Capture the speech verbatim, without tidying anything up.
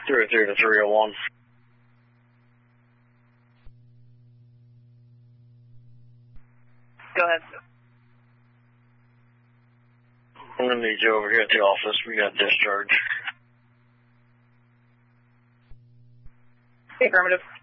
three oh three to three oh one. Go ahead. I'm going to need you over here at the office. We got discharge. Affirmative.